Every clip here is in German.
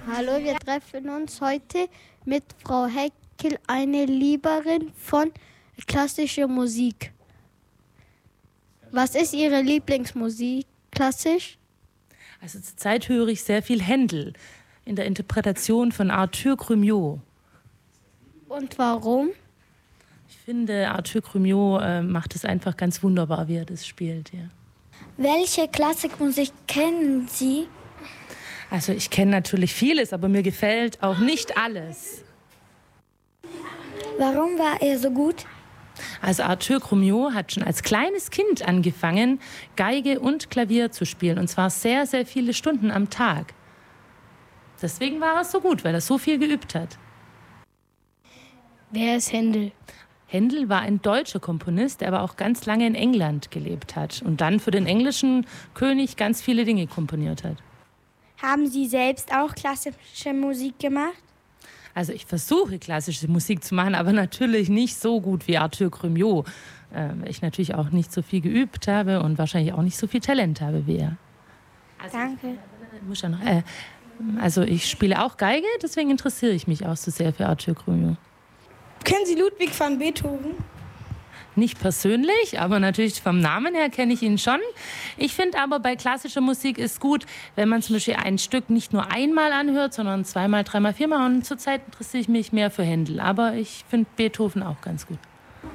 Hallo, wir treffen uns heute mit Frau Heckel, eine Liebhaberin von klassischer Musik. Was ist Ihre Lieblingsmusik klassisch? Also zurzeit höre ich sehr viel Händel in der Interpretation von Arthur Crumiot. Und warum? Ich finde, Arthur Crumiot macht es einfach ganz wunderbar, wie er das spielt. Ja. Welche Klassikmusik kennen Sie? Also ich kenne natürlich vieles, aber mir gefällt auch nicht alles. Warum war er so gut? Also Arthur Crumiot hat schon als kleines Kind angefangen, Geige und Klavier zu spielen. Und zwar sehr, sehr viele Stunden am Tag. Deswegen war er so gut, weil er so viel geübt hat. Wer ist Händel? Händel war ein deutscher Komponist, der aber auch ganz lange in England gelebt hat und dann für den englischen König ganz viele Dinge komponiert hat. Haben Sie selbst auch klassische Musik gemacht? Also ich versuche klassische Musik zu machen, aber natürlich nicht so gut wie Arthur Crumiot, weil ich natürlich auch nicht so viel geübt habe und wahrscheinlich auch nicht so viel Talent habe wie er. Also Danke. Also ich spiele auch Geige, deswegen interessiere ich mich auch so sehr für Arthur Crumiot. Kennen Sie Ludwig van Beethoven? Nicht persönlich, aber natürlich vom Namen her kenne ich ihn schon. Ich finde aber, bei klassischer Musik ist gut, wenn man zum Beispiel ein Stück nicht nur einmal anhört, sondern zweimal, dreimal, viermal. Und zurzeit interessiere ich mich mehr für Händel. Aber ich finde Beethoven auch ganz gut.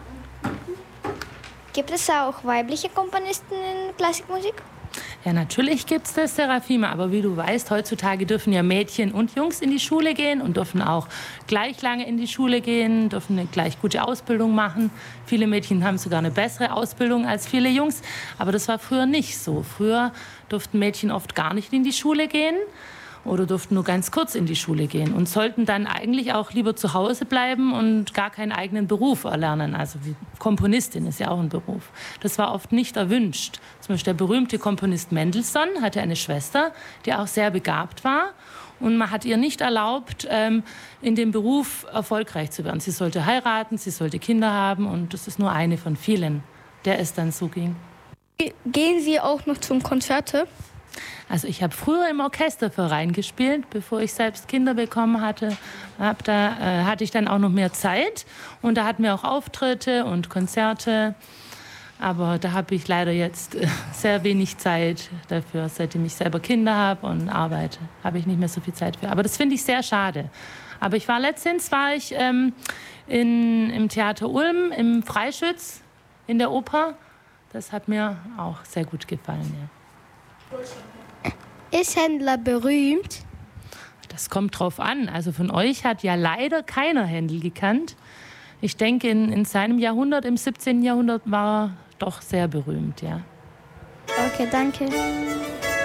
Gibt es auch weibliche Komponisten in Klassikmusik? Ja, natürlich gibt es das, Serafima. Aber wie du weißt, heutzutage dürfen ja Mädchen und Jungs in die Schule gehen und dürfen auch gleich lange in die Schule gehen, dürfen eine gleich gute Ausbildung machen. Viele Mädchen haben sogar eine bessere Ausbildung als viele Jungs. Aber das war früher nicht so. Früher durften Mädchen oft gar nicht in die Schule gehen oder durften nur ganz kurz in die Schule gehen und sollten dann eigentlich auch lieber zu Hause bleiben und gar keinen eigenen Beruf erlernen. Also wie Komponistin ist ja auch ein Beruf. Das war oft nicht erwünscht. Zum Beispiel der berühmte Komponist Mendelssohn hatte eine Schwester, die auch sehr begabt war. Und man hat ihr nicht erlaubt, in dem Beruf erfolgreich zu werden. Sie sollte heiraten, sie sollte Kinder haben und das ist nur eine von vielen, der es dann so ging. Gehen Sie auch noch zum Konzerte? Also ich habe früher im Orchesterverein gespielt, bevor ich selbst Kinder bekommen hatte. Da hatte ich dann auch noch mehr Zeit und da hatten wir auch Auftritte und Konzerte. Aber da habe ich leider jetzt sehr wenig Zeit dafür, seitdem ich selber Kinder habe und arbeite, habe ich nicht mehr so viel Zeit für. Aber das finde ich sehr schade. Aber letztens war ich im Theater Ulm, im Freischütz, in der Oper. Das hat mir auch sehr gut gefallen, ja. Ist Händel berühmt? Das kommt drauf an. Also von euch hat ja leider keiner Händel gekannt. Ich denke, in seinem Jahrhundert, im 17. Jahrhundert, war er doch sehr berühmt, ja. Okay, danke.